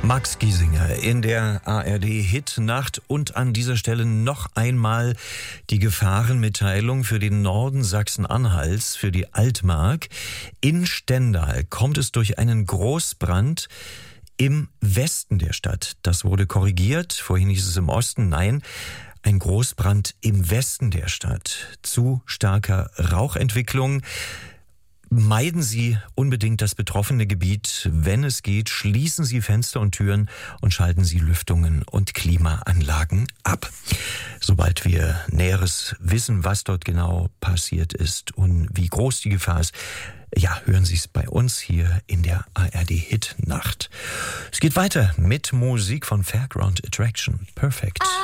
Max Giesinger in der ARD-Hit-Nacht und an dieser Stelle noch einmal die Gefahrenmitteilung für den Norden Sachsen-Anhalts, für die Altmark. In Stendal kommt es durch einen Großbrand im Westen der Stadt. Das wurde korrigiert. Vorhin hieß es im Osten. Nein, ein Großbrand im Westen der Stadt. Zu starker Rauchentwicklung. Meiden Sie unbedingt das betroffene Gebiet. Wenn es geht, schließen Sie Fenster und Türen und schalten Sie Lüftungen und Klimaanlagen ab. Sobald wir Näheres wissen, was dort genau passiert ist und wie groß die Gefahr ist, ja, hören Sie es bei uns hier in der ARD-Hit-Nacht. Es geht weiter mit Musik von Fairground Attraction. Perfect.